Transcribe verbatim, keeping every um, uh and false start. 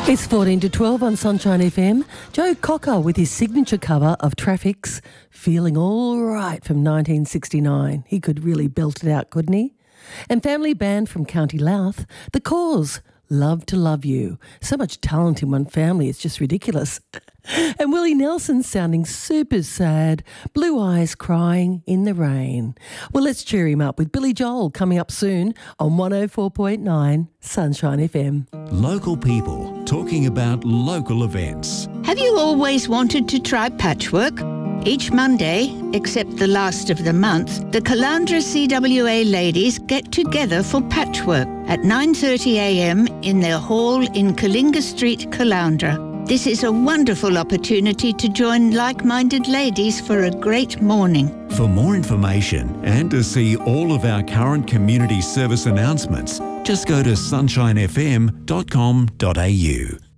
It's fourteen to twelve on Sunshine F M. Joe Cocker with his signature cover of Traffic's Feeling All Right from nineteen sixty-nine. He could really belt it out, couldn't he? And family band from County Louth, The Cause, Love to Love You. So much talent in one family, it's just ridiculous. And Willie Nelson sounding super sad, blue eyes crying in the rain. Well, let's cheer him up with Billy Joel coming up soon on one oh four point nine Sunshine F M. Local people talking about local events. Have you always wanted to try patchwork? Each Monday, except the last of the month, the Caloundra C W A ladies get together for patchwork at nine thirty a m in their hall in Kalinga Street, Caloundra. This is a wonderful opportunity to join like-minded ladies for a great morning. For more information and to see all of our current community service announcements, just go to sunshine f m dot com dot a u.